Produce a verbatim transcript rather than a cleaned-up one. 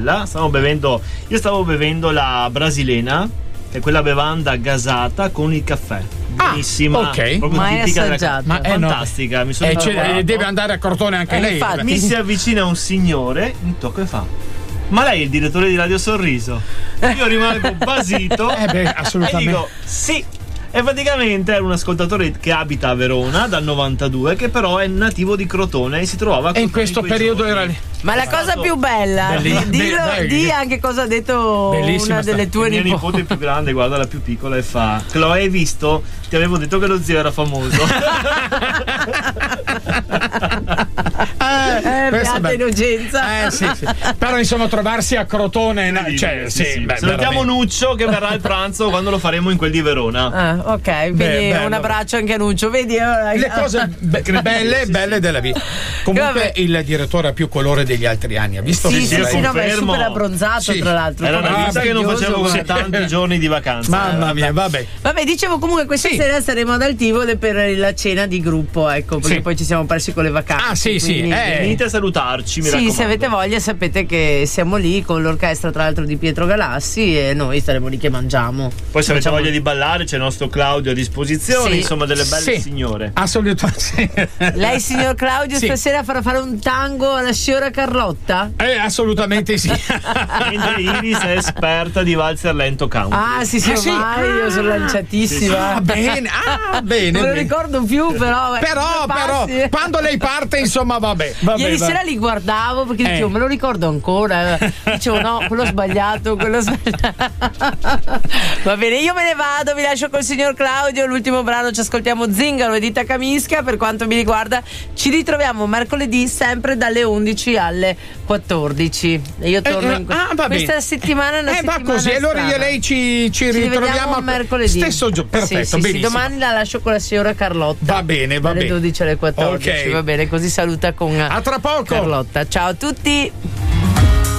bella. Stavamo bevendo, io stavo bevendo la brasilena, che è quella bevanda gasata con il caffè. Buonissima, ah, ok. proprio mai tipica della assaggiata. Ma è fantastica, no. mi sono eh, cioè, innamorato. deve andare a Crotone anche Eh, lei. infatti. Mi si avvicina un signore, mi tocca e fa: ma lei è il direttore di Radio Sorriso? Io rimango basito Eh beh, assolutamente. e dico sì. E praticamente era un ascoltatore che abita a Verona dal novantadue, che però è nativo di Crotone e si trovava a E in Crotone questo quei periodo giorni. era lì. Ma la cosa più bella, Belli- di, dillo, be- di anche cosa ha detto Bellissima una delle sta- tue Mia nipoti. nipote più grande guarda la più piccola e fa: Chloe, hai visto? Ti avevo detto che lo zio era famoso. Eh, questa è beata bella. innocenza. Eh sì, sì. Però insomma trovarsi a Crotone, no, cioè, Sì, sì, sì. beh, Salutiamo veramente. Nuccio che verrà al pranzo quando lo faremo in quel di Verona. Ah, ok, quindi bello. un abbraccio anche a Nuccio, vedi? ora- Le cose be- belle, belle della vita. Comunque Vabbè. il direttore ha più colore degli altri anni, ha visto? Sì, che sì, io sì, no, ma è confermo. super abbronzato, Sì. tra l'altro. Era una Proprio vita che non meraviglioso, facevo con guarda. tanti giorni di vacanza. Mamma mia, vabbè. Vabbè, dicevo comunque questa Sì. sera saremo ad Altivole per la cena di gruppo, ecco, perché Sì. poi ci siamo persi con le vacanze. Ah, sì, sì, quindi- eh. Venite a salutarci, mi Sì, raccomando. se avete voglia sapete che siamo lì con l'orchestra tra l'altro di Pietro Galassi e noi staremo lì che mangiamo. Poi se avete Facciamo- voglia di ballare c'è il nostro Claudio a disposizione, Sì. insomma delle belle Sì. signore. Assolutamente. Lei, signor Claudio, Sì. stasera farà fare un tango alla signora Carlotta? Eh, assolutamente sì. Mentre Iris è esperta di valzer lento country. Ah, sì, sì, Ah, sì? ormai io sono lanciatissima. Ah, bene, ah, bene. Non me lo bene. ricordo più, però. eh, Però, due però, passi. quando lei parte, insomma, vabbè. vabbè Ieri vabbè. sera li guardavo perché Eh. dicevo, me lo ricordo ancora. Dicevo, no, quello sbagliato, quello sbagliato. Va bene, io me ne vado, vi lascio col signor Claudio. L'ultimo brano ci ascoltiamo Zingaro e Dita Camisca. Per quanto mi riguarda, ci ritroviamo mercoledì sempre dalle undici alle quattordici. E io torno Eh, in ah, va questa bene. settimana. È una Eh, va settimana così, allora io e strana. lei ci, ci Ci ritroviamo rivediamo a- mercoledì. stesso giorno. Perfetto, sì, sì, sì, benissimo. domani la lascio con la signora Carlotta. Va bene, va dalle bene. dodici alle quattordici. Ok. Va bene, così saluta con A tra poco. Carlotta. Ciao a tutti.